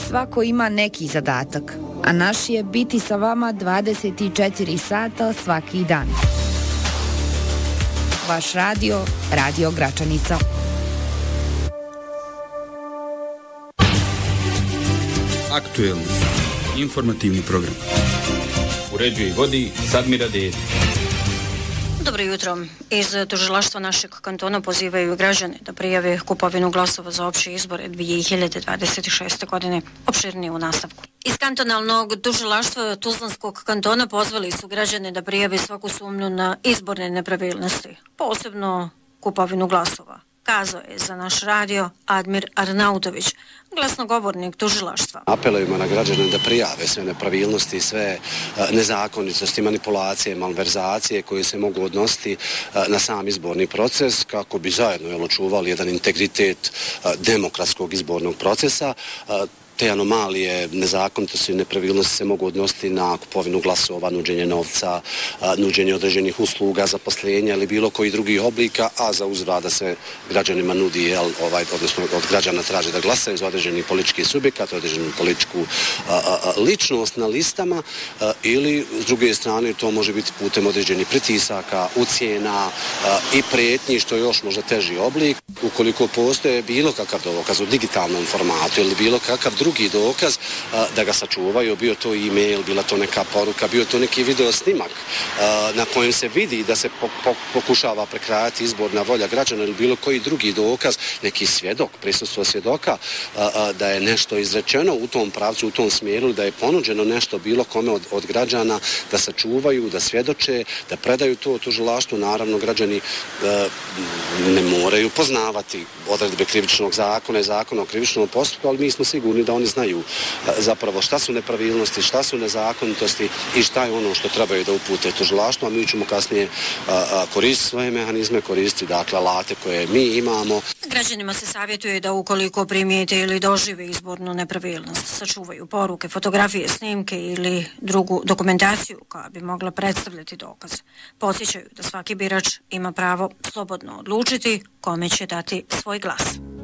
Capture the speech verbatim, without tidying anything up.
svako ima neki zadatak, a naš je biti sa vama dvadeset četiri sata svaki dan. Vaš radio, Radio Gračanica. Aktuelni informativni program. Uređuje i vodi Sadmira Dedić. Dobro jutro. Iz tužilaštva našeg kantona pozivaju građane da prijave kupovinu glasova za opće izbore dvije hiljade dvadeset šeste. godine. Opširnije u nastavku. Iz kantonalnog tužilaštva Tuzlanskog kantona pozvali su građane da prijave svaku sumnju na izborne nepravilnosti, posebno kupovinu glasova. Kazao je za naš radio Admir Arnautović, glasnogovornik tužilaštva. Apelujemo na građane da prijave sve nepravilnosti, sve nezakonitosti, manipulacije, malverzacije koje se mogu odnositi na sam izborni proces kako bi zajedno očuvali jedan integritet demokratskog izbornog procesa. Te anomalije, nezakonitosti i nepravilnosti se mogu odnositi na kupovinu glasova, nuđenje novca, nuđenje određenih usluga, zaposlenja ili bilo koji drugih oblika, a za uzvrat da se građanima nudi, jel, ovaj, odnosno od građana traže da glasaju za određeni politički subjekat, određenu političku a, a, ličnost na listama a, ili s druge strane to može biti putem određenih pritisaka, ucjena a, i prijetnji, što je još možda teži oblik. Ukoliko postoje bilo kakav dokaz u digitalnom formatu ili bilo kakav drugi dokaz, a, da ga sačuvaju, bio to e-mail, bila to neka poruka, bio to neki video snimak a, na kojem se vidi da se po, po, pokušava prekrajati izborna volja građana ili bilo koji drugi dokaz, neki svjedok, prisustvo svjedoka, a, a, da je nešto izrečeno u tom pravcu, u tom smjeru, da je ponuđeno nešto bilo kome od, od građana da sačuvaju, da svjedoče, da predaju to tužilaštvu. Naravno, građani a, ne moraju poznavati odredbe krivičnog zakona i zakona o krivičnom postupku, ali mi smo sigurni da oni znaju zapravo šta su nepravilnosti, šta su nezakonitosti i šta je ono što trebaju da upute tužilaštvu, a mi ćemo kasnije koristiti svoje mehanizme, koristiti dakle alate koje mi imamo. Građanima se savjetuje da ukoliko primijete ili dožive izbornu nepravilnost, sačuvaju poruke, fotografije, snimke ili drugu dokumentaciju koja bi mogla predstavljati dokaz. Podsjećaju da svaki birač ima pravo slobodno odlučiti kome će dati svoj glas.